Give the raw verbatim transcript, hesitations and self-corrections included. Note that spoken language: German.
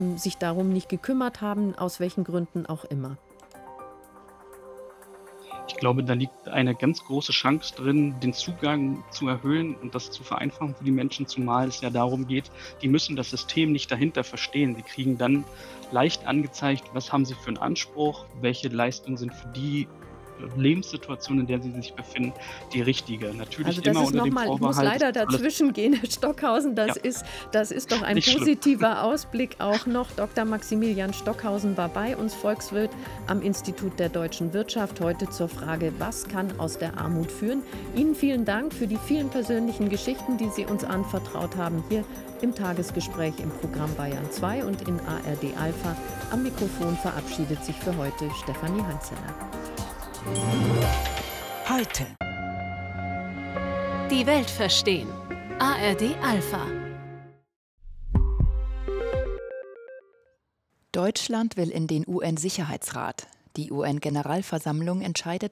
sich darum nicht gekümmert haben, aus welchen Gründen auch immer? Ich glaube, da liegt eine ganz große Chance drin, den Zugang zu erhöhen und das zu vereinfachen für die Menschen, zumal es ja darum geht, die müssen das System nicht dahinter verstehen. Sie kriegen dann leicht angezeigt, was haben sie für 'n Anspruch, welche Leistungen sind für die, äh, Lebenssituation, in der sie sich befinden, die richtige. Also, Natürlich das immer ist unter noch dem mal ich muss Vorbehalt, es leider ist alles dazwischengehen, Herr Stockhausen. Ja. Das ist das ist doch ein Nicht schlimm. positiver Ausblick auch noch. Doktor Maximilian Stockhausen war bei uns, Volkswirt am Institut der Deutschen Wirtschaft, heute zur Frage: „Was kann aus der Armut führen?“ Ihnen vielen Dank für die vielen persönlichen Geschichten, die Sie uns anvertraut haben, hier im Tagesgespräch im Programm Bayern zwei und in A R D Alpha. Am Mikrofon verabschiedet sich für heute Stefanie Heinzeler. Heute. Die Welt verstehen. A R D Alpha. Deutschland will in den U N-Sicherheitsrat. Die U N-Generalversammlung entscheidet